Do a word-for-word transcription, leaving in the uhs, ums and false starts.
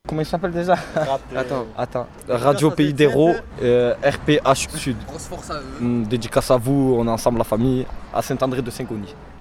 Comment il s'appelle déjà? Attends. Attends. Radio Pays d'Hérault, euh, R P H Sud. Grosse force à eux. Hum, Dédicace à vous, on est ensemble la famille, à Saint-André de Saint-Gony.